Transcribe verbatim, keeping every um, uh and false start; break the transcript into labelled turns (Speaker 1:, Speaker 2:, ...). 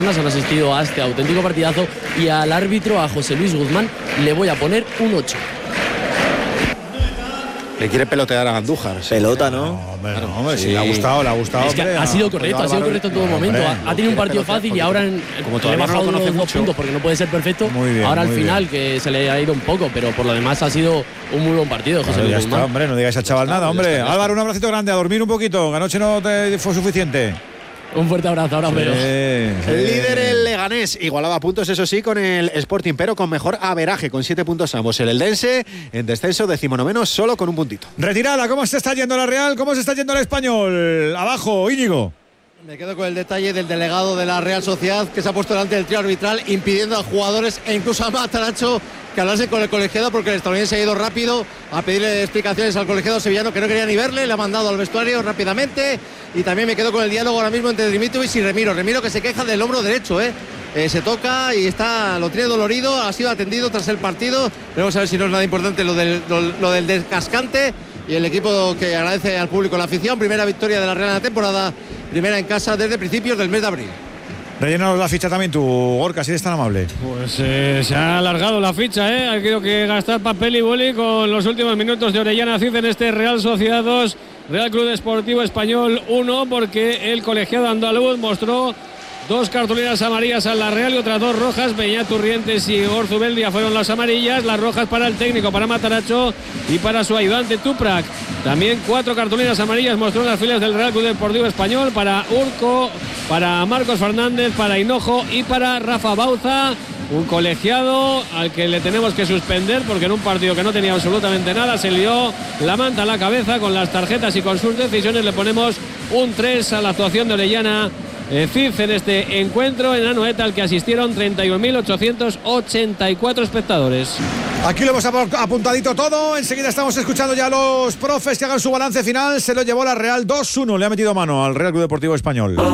Speaker 1: han asistido a este auténtico partidazo y al árbitro, a José Luis Guzmán, le voy a poner un ocho.
Speaker 2: Le quiere pelotear a Andújar.
Speaker 3: Pelota, ¿no?
Speaker 2: No, hombre, no, hombre,
Speaker 3: sí.
Speaker 2: sí, le ha gustado, le ha gustado.
Speaker 1: Es que
Speaker 2: hombre,
Speaker 1: ha sido correcto, ha sido correcto en todo momento.
Speaker 2: hombre,
Speaker 1: Ha, ha tenido un partido fácil y ahora en,
Speaker 2: como
Speaker 1: le he
Speaker 2: todavía no lo
Speaker 1: bajado
Speaker 2: conoce
Speaker 1: los dos
Speaker 2: mucho.
Speaker 1: puntos porque no puede ser perfecto.
Speaker 2: Muy bien,
Speaker 1: ahora al
Speaker 2: muy
Speaker 1: final que se le ha ido un poco, pero por lo demás ha sido un muy buen partido, José
Speaker 2: Claro,
Speaker 1: Luis
Speaker 2: ya
Speaker 1: Guzmán.
Speaker 2: está, hombre, no digáis al chaval
Speaker 1: Ya está,
Speaker 2: nada,
Speaker 1: ya
Speaker 2: hombre.
Speaker 1: está, ya está.
Speaker 2: Álvaro, un abracito grande, a dormir un poquito, que anoche no te fue suficiente.
Speaker 1: Un fuerte abrazo, ahora, pero.
Speaker 2: Eh,
Speaker 4: El líder, el Leganés, igualaba puntos, eso sí, con el Sporting, pero con mejor averaje, con siete puntos ambos. El Eldense, en descenso, decimonoveno, solo con un puntito.
Speaker 2: Retirada, ¿cómo se está yendo la Real? ¿Cómo se está yendo el Español? Abajo, Íñigo.
Speaker 5: Me quedo con el detalle del delegado de la Real Sociedad que se ha puesto delante del trío arbitral impidiendo a jugadores e incluso a Mataracho que hablase con el colegiado porque el estadounidense ha ido rápido a pedirle explicaciones al colegiado sevillano que no quería ni verle, le ha mandado al vestuario rápidamente. Y también me quedo con el diálogo ahora mismo entre Dimitrovic y Remiro. Remiro que se queja del hombro derecho, ¿eh? Eh, se toca y está, lo tiene dolorido, ha sido atendido tras el partido. Vamos a ver si no es nada importante lo del, lo, lo del descascante. Y el equipo que agradece al público la afición, primera victoria de la Real en la temporada, primera en casa desde principios del mes de abril.
Speaker 2: Rellénanos la ficha también tú, Gorka, si eres tan amable.
Speaker 6: Pues eh, se ha alargado la ficha, ¿eh? Ha tenido que gastar papel y boli con los últimos minutos de Orellana Cid en este Real Sociedad dos, Real Club Deportivo Español uno, porque el colegiado andaluz mostró dos cartulinas amarillas a la Real y otras dos rojas. Beñat Turrientes y Orzubeldia fueron las amarillas, las rojas para el técnico, para Mataracho y para su ayudante Tuprak. También cuatro cartulinas amarillas mostró en las filas del Real Club Deportivo Español para Urco, para Marcos Fernández, para Hinojo y para Rafa Bauza. Un colegiado al que le tenemos que suspender porque en un partido que no tenía absolutamente nada se lió la manta a la cabeza con las tarjetas y con sus decisiones. Le ponemos un tres a la actuación de Orellana Eh, Cid en este encuentro en Anoeta, al que asistieron treinta y uno mil ochocientos ochenta y cuatro espectadores.
Speaker 2: Aquí lo hemos apuntadito todo. Enseguida estamos escuchando ya a los profes que hagan su balance final. Se lo llevó la Real dos uno. Le ha metido mano al Real Club Deportivo Español.